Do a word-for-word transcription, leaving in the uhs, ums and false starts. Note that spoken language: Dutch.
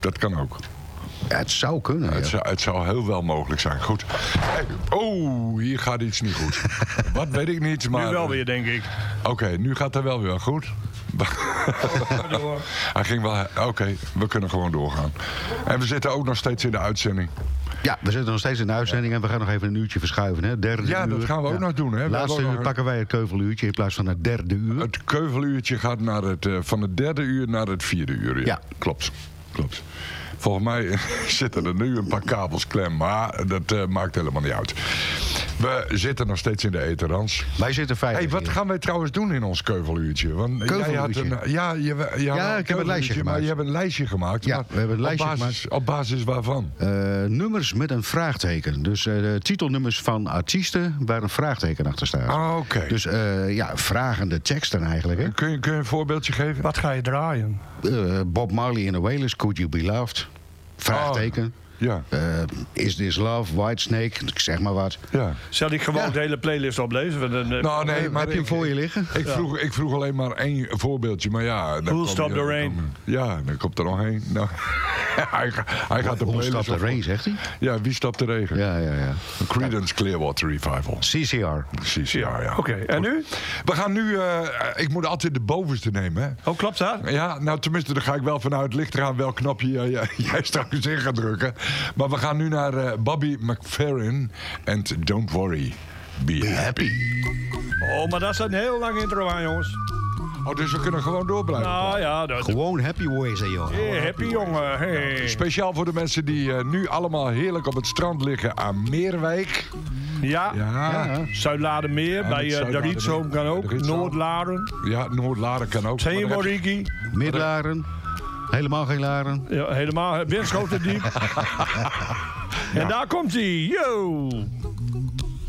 Dat kan ook. Ja, het zou kunnen. Het, Ja. zou, het zou heel wel mogelijk zijn. Goed. Hey, oh, hier gaat iets niet goed. Wat weet ik niet, maar... Nu wel weer, denk ik. Oké, okay, nu gaat het wel weer goed. Hij ging wel... Oké, okay, we kunnen gewoon doorgaan. En we zitten ook nog steeds in de uitzending. Ja, we zitten nog steeds in de uitzending en we gaan nog even een uurtje verschuiven. Hè? Derde ja, uur. dat gaan we ook ja. nog doen. Hè? Laatste uur nog... pakken wij het keuveluurtje in plaats van het derde uur. Het keuveluurtje gaat naar het, uh, van het derde uur naar het vierde uur. Ja, ja. klopt. klopt. Volgens mij zitten er nu een paar kabels klem, maar dat uh, maakt helemaal niet uit. We zitten nog steeds in de eterans. Wij zitten veilig. Hey, wat hier. gaan wij trouwens doen in ons keuveluurtje? Want keuveluurtje? Jij had een, ja, je, je ja ik heb een lijstje gemaakt. Maar je hebt een lijstje gemaakt. Ja, we hebben een lijstje op basis, gemaakt. Op basis waarvan? Uh, nummers met een vraagteken. Dus uh, de titelnummers van artiesten waar een vraagteken achter staat. Ah, oké. Okay. Dus uh, ja, vragende teksten eigenlijk. Hè? Kun, je, kun je een voorbeeldje geven? Wat ga je draaien? Uh, Bob Marley in the Wailers, Could You Be Loved? Vraagteken. Oh. Ja. Uh, Is This Love, Whitesnake, zeg maar wat. Ja. Zal ik gewoon ja. de hele playlist oplezen? De, de, nou, nee, maar heb je hem voor je liggen? Ik, ja. vroeg, ik vroeg alleen maar één voorbeeldje, maar ja... Who'll Stop the Rain? Kom, ja, dan komt er nog één. Nou, hij, hij gaat de Who'll Stop the Rain, zegt hij? Ja, wie stopt de regen? Ja, ja, ja. Creedence Clearwater Revival. C C R. C C R, ja. Oké, okay, en nu? We gaan nu... Uh, ik moet altijd de bovenste nemen, hè. Oh, klopt dat? Ja, nou tenminste, daar ga ik wel vanuit. Ligt eraan welk knopje uh, jij, jij straks in gaat drukken. Maar we gaan nu naar uh, Bobby McFerrin en Don't Worry, Be, Be happy. happy. Oh, maar dat is een heel lang intro aan, jongens. Oh, dus we kunnen gewoon door blijven. Nou ja, dat... Gewoon happy wezen, jongen. Hey, happy, jongen. Hey. Speciaal voor de mensen die uh, nu allemaal heerlijk op het strand liggen aan Meerwijk. Ja, ja. ja. Zuid-Ladenmeer, ja, bij uh, de Rietshoom kan ook. Noord-Laren. Ja, Noord-Laren kan ook. Zijn je Moriki? Midlaren. Helemaal geen laren. Ja, helemaal. Winschoten diep. En daar komt hij. Yo!